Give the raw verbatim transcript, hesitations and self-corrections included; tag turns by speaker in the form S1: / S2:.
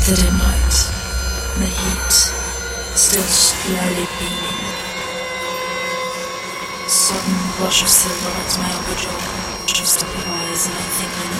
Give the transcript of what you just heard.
S1: The dim light, the heat, still slowly beaming. Sudden rush of silver lights my upper jaw, just up your eyes, and I think I know